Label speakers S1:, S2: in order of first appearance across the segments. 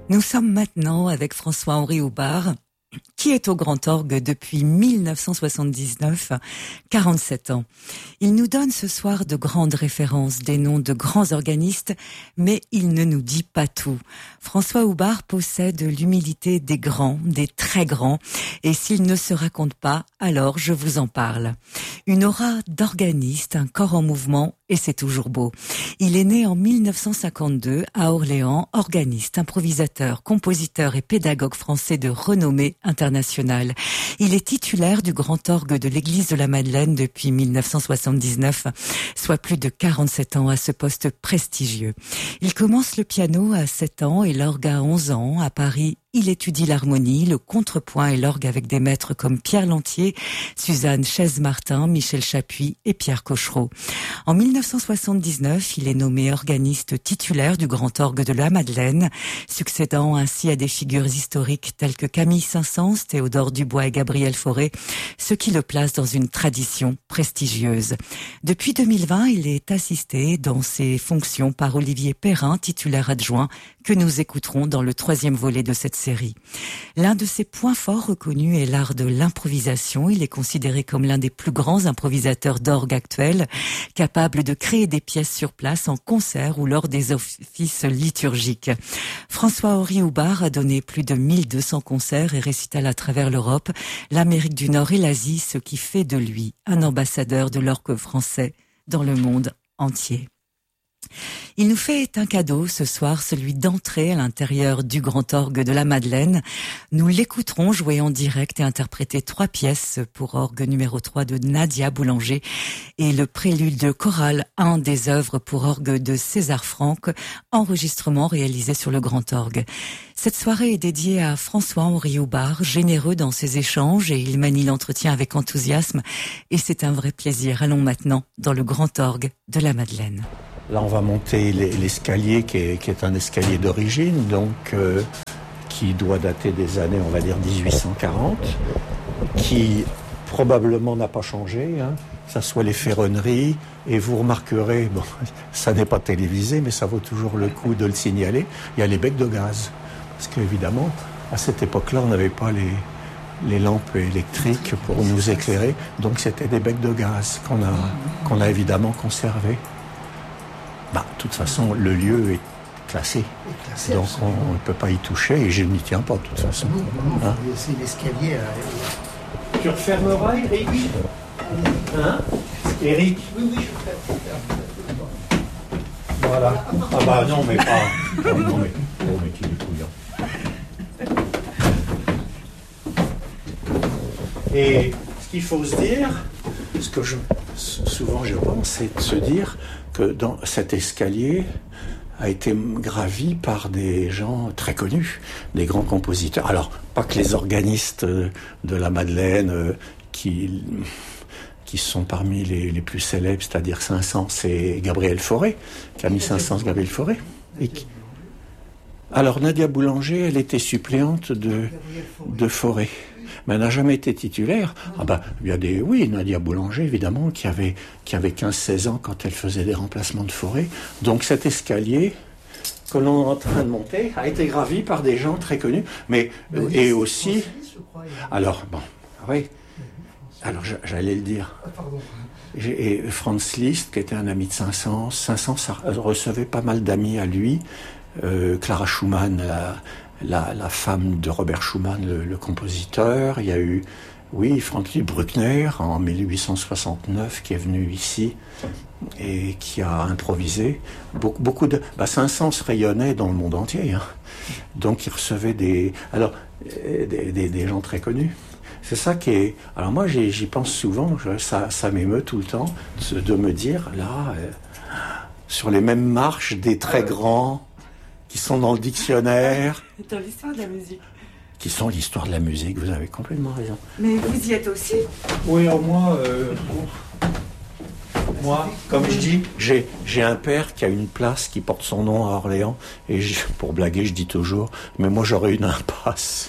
S1: Nous sommes maintenant avec François-Henri Houbard, qui est au Grand Orgue depuis 1979, 47 ans. Il nous donne ce soir de grandes références, des noms de grands organistes, mais il ne nous dit pas tout. François Houbard possède l'humilité des grands, des très grands, et s'il ne se raconte pas, alors je vous en parle. Une aura d'organiste, un corps en mouvement, et c'est toujours beau. Il est né en 1952 à Orléans, organiste, improvisateur, compositeur et pédagogue français de renommée internationale. Il est titulaire du Grand Orgue de l'Église de la Madeleine depuis 1979, soit plus de 47 ans à ce poste prestigieux. Il commence le piano à 7 ans et l'orgue à 11 ans. À Paris, il étudie l'harmonie, le contrepoint et l'orgue avec des maîtres comme Pierre Lantier, Suzanne Chaise-Martin, Michel Chapuis et Pierre Cochereau. En 1979, il est nommé organiste titulaire du Grand Orgue de la Madeleine, succédant ainsi à des figures historiques telles que Camille Saint-Saëns, Théodore Dubois et Gabriel Fauré, ce qui le place dans une tradition prestigieuse. Depuis 2020, il est assisté dans ses fonctions par Olivier Perrin, titulaire adjoint, que nous écouterons dans le 3e volet de cette série. L'un de ses points forts reconnus est l'art de l'improvisation. Il est considéré comme l'un des plus grands improvisateurs d'orgue actuels, capable de créer des pièces sur place en concert ou lors des offices liturgiques. François-Henri Houbard a donné plus de 1200 concerts et récitals à travers l'Europe, l'Amérique du Nord et l'Asie, ce qui fait de lui un ambassadeur de l'orgue français dans le monde entier. Il nous fait un cadeau ce soir, celui d'entrer à l'intérieur du Grand Orgue de la Madeleine. Nous l'écouterons jouer en direct et interpréter 3 pièces pour orgue numéro 3 de Nadia Boulanger et le prélude de chorale, un des œuvres pour orgue de César Franck, enregistrement réalisé sur le Grand Orgue. Cette soirée est dédiée à François-Henri Houbard, généreux dans ses échanges et il manie l'entretien avec enthousiasme et c'est un vrai plaisir. Allons maintenant dans le Grand Orgue de la Madeleine.
S2: Là, on va monter l'escalier qui est un escalier d'origine, donc qui doit dater des années, on va dire, 1840, qui probablement n'a pas changé, hein. Ça soit les ferronneries, et vous remarquerez, bon, ça n'est pas télévisé, mais ça vaut toujours le coup de le signaler, il y a les becs de gaz. Parce qu'évidemment, à cette époque-là, on n'avait pas les lampes électriques pour nous éclairer, donc c'était des becs de gaz qu'on a évidemment conservés. De toute façon, le lieu est classé, donc on ne peut pas y toucher et je n'y tiens pas de toute façon.
S3: Hein? C'est l'escalier.
S2: Tu refermeras, Eric? Hein? Eric?
S3: Oui, je ferme.
S2: Voilà. Non, mais pas. Non, mais qui est couillant. Et ce qu'il faut se dire, ce que souvent je pense, c'est de se dire que dans cet escalier a été gravi par des gens très connus, des grands compositeurs. Alors, pas que les organistes de la Madeleine qui sont parmi les plus célèbres, c'est-à-dire Saint-Saëns et Gabriel Fauré, Camille Saint-Saëns, Gabriel Fauré. Alors, Nadia Boulanger, elle était suppléante de Fauré. Mais elle n'a jamais été titulaire. Il y a Nadia Boulanger, évidemment, qui avait 15-16 ans quand elle faisait des remplacements de Fauré. Donc cet escalier que l'on est en train de monter a été gravi par des gens très connus. Et aussi... Alors, oui. Alors, j'allais le dire. Et Franz Liszt, qui était un ami de Saint-Saëns. Saint-Saëns recevait pas mal d'amis à lui. Clara Schumann, la femme de Robert Schumann, le compositeur. Il y a eu, Franz Bruckner en 1869 qui est venu ici et qui a improvisé. Beaucoup de... Saint-Saëns rayonnait dans le monde entier. Hein. Donc il recevait des gens très connus. C'est ça qui est... Alors moi j'y pense souvent, ça m'émeut tout le temps de me dire, là, sur les mêmes marches des très grands qui sont dans le dictionnaire.
S1: Dans l'histoire de la musique.
S2: Qui sont l'histoire de la musique, vous avez complètement raison.
S1: Mais vous y êtes aussi?
S2: Oui, moi, comme je dis, j'ai un père qui a une place qui porte son nom à Orléans, et pour blaguer, je dis toujours, mais moi j'aurais une impasse.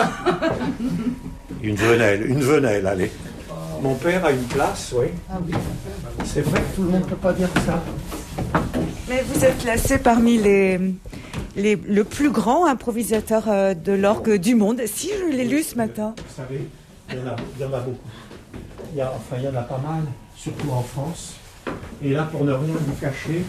S2: Une venelle, allez. Mon père a une place, oui.
S3: Ah oui.
S2: C'est vrai que tout le monde ne peut pas dire ça.
S1: Mais vous êtes classé parmi les le plus grand improvisateur de l'orgue du monde. Si, je l'ai lu ce matin.
S2: Vous savez, il y en a beaucoup. Il y en a pas mal, surtout en France. Et là, pour ne rien vous cacher,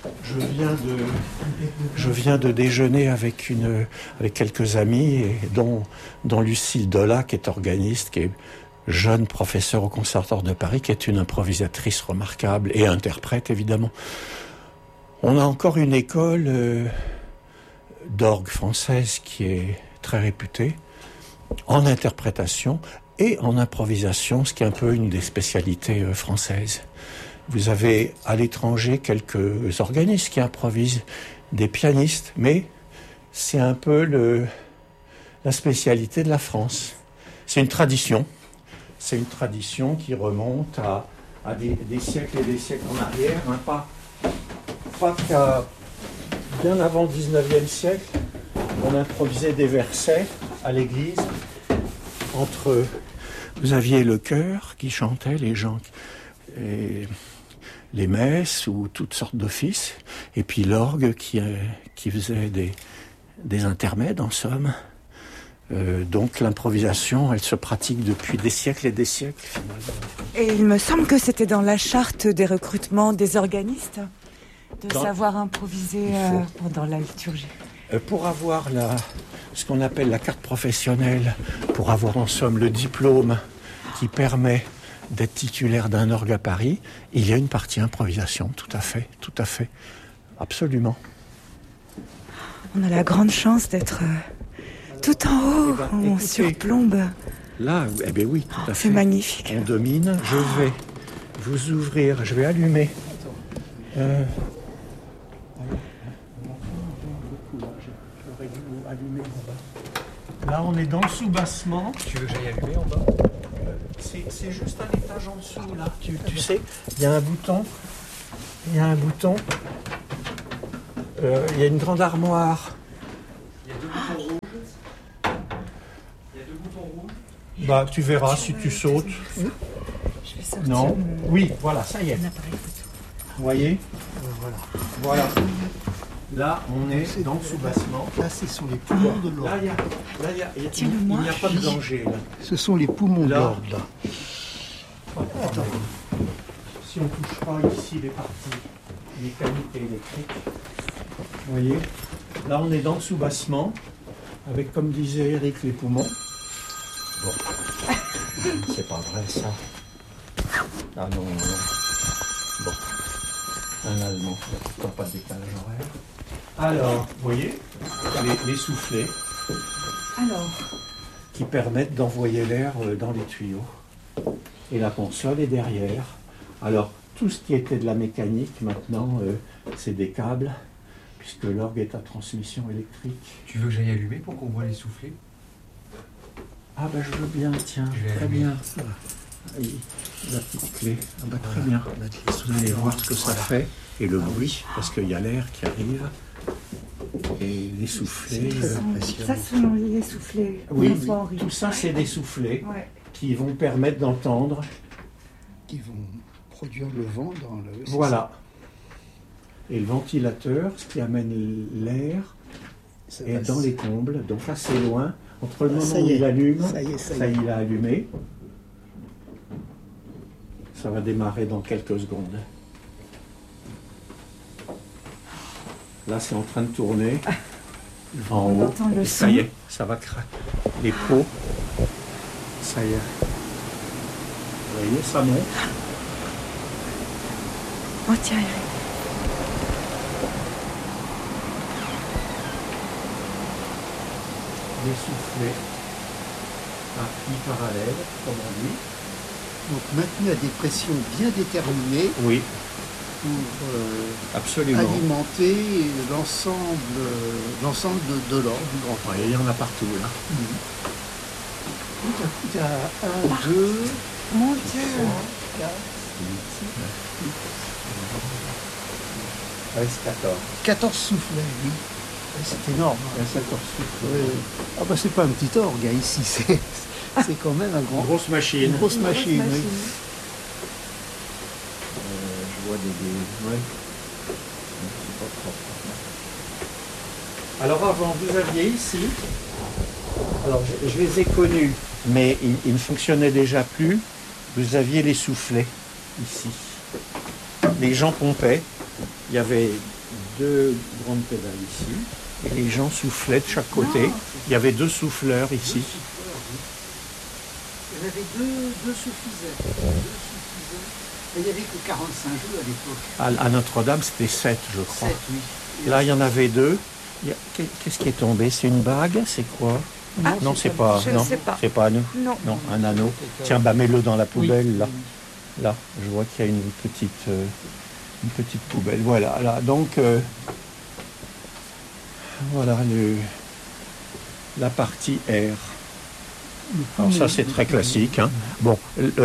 S2: je viens de déjeuner avec quelques amis, et dont Lucille Dola, qui est organiste, qui est jeune professeure au Conservatoire de Paris, qui est une improvisatrice remarquable et interprète, évidemment. On a encore une école d'orgue française qui est très réputée, en interprétation et en improvisation, ce qui est un peu une des spécialités françaises. Vous avez à l'étranger quelques organistes qui improvisent, des pianistes, mais c'est un peu la spécialité de la France. C'est une tradition. C'est une tradition qui remonte à des siècles et des siècles en arrière. Hein, pas qu'à bien avant le 19e siècle, on improvisait des versets à l'église. Vous aviez le chœur qui chantait, les gens, et les messes ou toutes sortes d'offices, et puis l'orgue qui faisait des intermèdes, en somme. Donc l'improvisation, elle se pratique depuis des siècles et des siècles, finalement.
S1: Et il me semble que c'était dans la charte des recrutements des organistes de savoir improviser pendant la liturgie.
S2: Pour avoir ce qu'on appelle la carte professionnelle, pour avoir en somme le diplôme qui permet d'être titulaire d'un orgue à Paris, il y a une partie improvisation, tout à fait, absolument.
S1: On a la grande chance d'être tout en haut, on surplombe.
S2: Là, eh bien oui, tout à fait.
S1: C'est magnifique.
S2: On domine. Je vais vous ouvrir, je vais allumer. Là, on est dans le sous-bassement.
S4: Tu veux que j'aille allumer en bas?
S2: C'est juste un étage en dessous, là. Tu sais, il y a un bouton. Il y a une grande armoire.
S4: Il y a deux boutons rouges.
S2: Bah, tu verras si tu sautes.
S1: Je vais sortir.
S2: Non. Oui, voilà, ça y est.
S1: Un appareil photo.
S2: Vous voyez? Voilà. Là, on est dans le sous-bassement.
S3: Là, ce sont les poumons de l'orgue.
S2: Il n'y a pas de danger, là.
S3: Ce sont les poumons de l'orgue, là.
S2: Attends. Si on touche pas ici les parties mécaniques et électriques, vous voyez, là on est dans le sous-bassement, avec, comme disait Eric, les poumons. Bon, c'est pas vrai ça. Ah non. Bon, un Allemand, pas de décalage horaire. Alors, vous voyez, les soufflets.
S1: Alors,
S2: qui permettent d'envoyer l'air dans les tuyaux. Et la console est derrière. Alors, tout ce qui était de la mécanique, maintenant, c'est des câbles, puisque l'orgue est à transmission électrique.
S4: Tu veux que j'aille allumer pour qu'on voit les soufflets?
S2: Ah ben je veux bien, tiens,
S4: Je vais
S2: très
S4: allumer.
S2: bien. La petite clé. Ah ben très bien. Vous allez voir ce que ça fait, et le bruit, parce qu'il y a l'air qui arrive. Et les soufflets.
S1: ça sont les soufflets.
S2: Oui,
S1: François Henri.
S2: tout ça c'est des soufflets
S1: Ouais.
S2: qui vont permettre d'entendre.
S3: Qui vont produire le vent dans le...
S2: Voilà. Et le ventilateur, ce qui amène l'air,
S3: Ça
S2: est
S3: va
S2: dans les combles. Donc là c'est loin. Entre le
S3: Ah,
S2: moment
S3: ça
S2: où
S3: y est.
S2: il allume,
S3: Ça y est, ça y
S2: ça
S3: est.
S2: il a allumé. Ça va démarrer dans quelques secondes. Là c'est en train de tourner. En
S1: On
S2: haut.
S1: entend le
S2: Et ça
S1: son.
S2: y est, ça va craquer. Les pots. Ça y est. Vous voyez, ça monte.
S1: Oh tiens, Eric.
S2: Des soufflets à puits parallèles, comme on dit.
S3: Donc maintenu à des pressions bien déterminées
S2: Oui,
S3: pour
S2: absolument.
S3: alimenter l'ensemble de l'orgue du Grand Orgue.
S2: Ouais, il y en a partout là.
S3: Il y a 1, 2,
S1: Mon Dieu.
S3: 4,
S2: Ouais, c'est 14.
S3: 14 soufflets, oui. C'est énorme.
S2: Il y a 14 soufflets.
S3: Oui. Ah bah c'est pas un petit orgue hein, ici, c'est quand même un
S2: Une
S3: grand,
S2: grosse machine.
S3: une grosse machine. Oui.
S2: Je vois des... Ouais. C'est pas propre. Alors avant, vous aviez ici, alors je les ai connus, mais ils ne fonctionnaient déjà plus. Vous aviez les soufflets ici. Les gens pompaient. Il y avait 2 grandes pédales ici. Et les gens soufflaient de chaque côté. Il y avait 2 souffleurs ici.
S3: Il y avait deux suffisait. Il n'y avait que 45 jeux à l'époque.
S2: À Notre-Dame, c'était 7, je crois.
S3: 7, oui.
S2: Là, il y en avait 2. Qu'est-ce qui est tombé? C'est une bague? C'est quoi? Non, c'est pas.
S5: je
S2: Non,
S5: sais pas.
S2: c'est pas à nous.
S5: Non.
S2: Non, un anneau. Tiens, bah mets-le dans la poubelle là. Là, je vois qu'il y a une petite poubelle. Voilà, là. Donc, voilà la partie R. Alors ça, c'est très classique. Hein. Bon,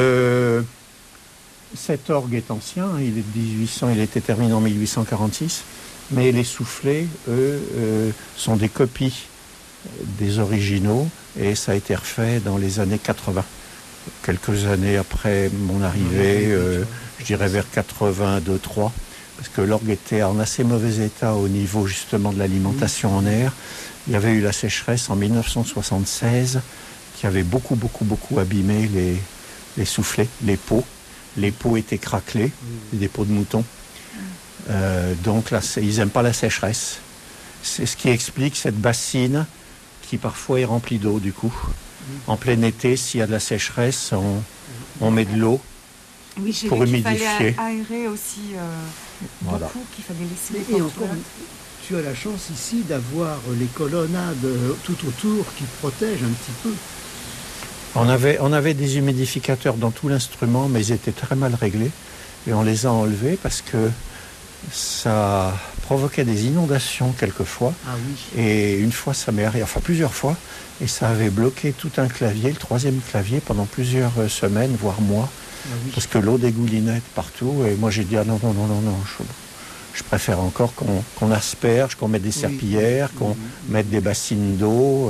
S2: cet orgue est ancien. Hein, il est de 1800. Il a été terminé en 1846. Mais les soufflets, eux, sont des copies des originaux et ça a été refait dans les années 80. Quelques années après mon arrivée, je dirais vers 82-3, parce que l'orgue était en assez mauvais état au niveau justement de l'alimentation en air. Il y avait eu la sécheresse en 1976 qui avait beaucoup abîmé les soufflets, les pots. Les pots étaient craquelés, des pots de mouton. Donc là, ils n'aiment pas la sécheresse. C'est ce qui explique cette bassine qui parfois est remplie d'eau du coup. En plein été, s'il y a de la sécheresse, on met de l'eau
S5: Oui, j'ai
S2: pour
S5: vu qu'il
S2: humidifier.
S5: fallait aérer aussi
S2: Voilà.
S5: beaucoup, qu'il fallait laisser les
S3: Et
S5: portes
S3: encore,
S5: ouvertes.
S3: tu as la chance ici d'avoir les colonnades tout autour qui protègent un petit peu.
S2: On avait des humidificateurs dans tout l'instrument, mais ils étaient très mal réglés. Et on les a enlevés parce que ça provoquait des inondations quelquefois.
S3: Ah oui.
S2: Et une fois, ça m'est arrivé, enfin plusieurs fois, et ça avait bloqué tout un clavier, le 3e clavier, pendant plusieurs semaines, voire mois,
S3: Ah oui.
S2: parce que l'eau dégoulinait partout. Et moi, j'ai dit, ah non, je préfère encore qu'on asperge, qu'on mette des serpillères, qu'on mette des bassines d'eau.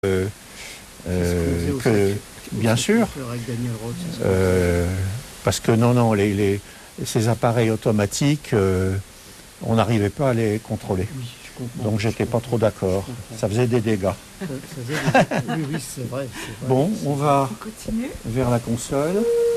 S2: Bien sûr.
S3: Avec Daniel Roth, c'est ça.
S2: Parce que non, ces appareils automatiques, on n'arrivait pas à les contrôler.
S3: Oui, je comprends.
S2: Donc j'étais pas trop d'accord. Ça faisait des dégâts.
S3: Oui, c'est vrai.
S2: Bon, on va
S5: On continue.
S2: vers la console.